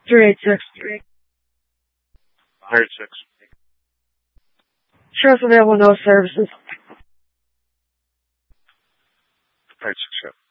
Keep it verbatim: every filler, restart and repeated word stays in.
three eight six. three eight six. Sheriff's available, no services. three eight six, yeah.